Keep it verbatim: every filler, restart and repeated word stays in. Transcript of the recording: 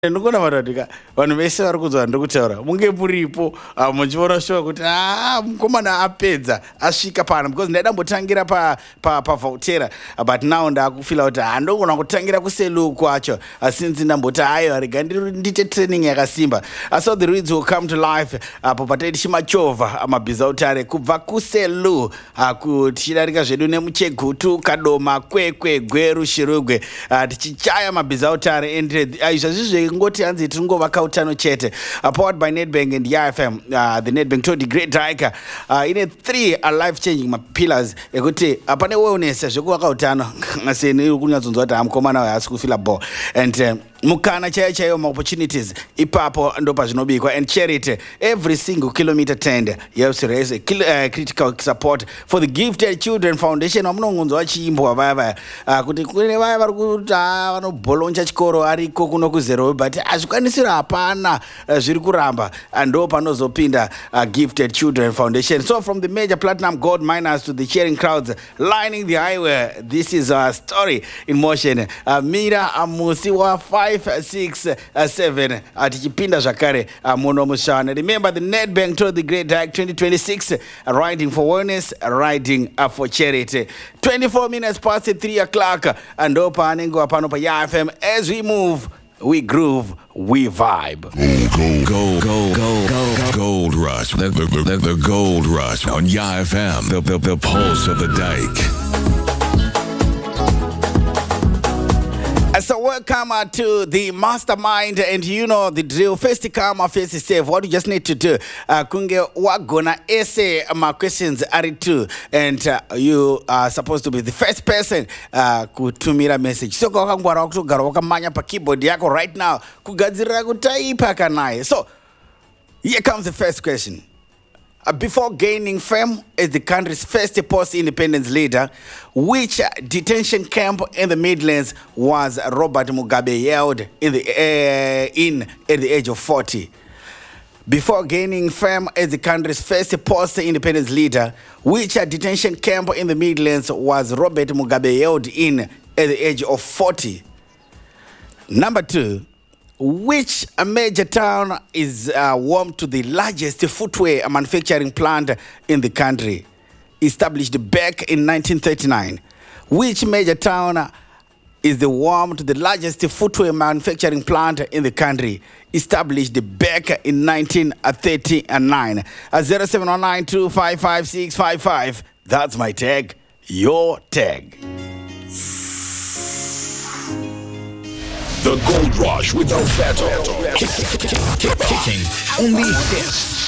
Ndikona varatika vanhu vese vari kunzwa ndiri kutaura munge muripo muchiona shuwa kuti ah mukomana apedza asvika pano because ndaidambotangira pa pa pavhautera but now ndakufila kuti handogona kutangira kuselu kwacho since ndamboti hayo rega ndiite training yakasimba. So the reads will come to life apo pataiti chimachovha amabhizautare kubva kuselu tichidarika zvedu nemuchegutu kadoma kwekwe gweru shirugwe tichichaya mabhizautare ende izvazvizve ngoti hanzi tingova kautano chete. Uh, powered by Nedbank and I F M, uh, the Nedbank told the great Diker uh, in a three uh, life changing pillars ekuti apane wellness zvekuva kautano seni kunyadzonzwa kuti amukomana waasi kufila bo and uh, mukana chaiyo chaiyo ma-opportunities ipapo ndo pazvinobikwa and charity every single kilometer tend yes raise uh, critical support for the Gifted Children Foundation wamunongonzwa vachiimbwa vaya vaya uh, kuti kune vaya vari kuti vanobholonja chikoro ariko kuno kuzero but azvikwanisira hapana uh, zviri kuramba ndo panozopinda uh, Gifted Children Foundation. So from the major platinum gold miners to the cheering crowds lining the highway, this is a story in motion. uh, Mira Amusi wa five six seven atichipinda zvakare muno mushana. Remember the Nedbank told the great Diker twenty twenty-six riding for wellness, riding for charity. Twenty-four minutes past three o'clock and opa anengo pano pa I F M. As we move, we groove, we vibe. Gold, gold, gold, gold, gold, gold rush. The, the, the, the gold rush on I F M. The, the, the pulse of the Diker. So welcome uh, to the mastermind, and you know the drill. First come, first save. What you just need to do, uh, kunge wagona essay my questions are two, and uh, you are supposed to be the first person uh, kutumira message. So kakangwara kutogara wakamanya pa keyboard yako right now kugadzirira kutaipa kanaye. So here comes the first question. Uh, before gaining fame as the country's first post-independence leader, which uh, detention camp in the Midlands was Robert Mugabe held in, the, uh, in at the age of forty? Before gaining fame as the country's first post-independence leader, which uh, detention camp in the Midlands was Robert Mugabe held in at the age of forty? Number two, which major town is uh, home to the largest footwear manufacturing plant in the country, established back in nineteen thirty-nine? Which major town is the home to the largest footwear manufacturing plant in the country, established back in nineteen thirty-nine? Uh, zero seven one nine two five five six five five. That's my tag, your tag. The Gold Rush with no battle. Kicking only hits.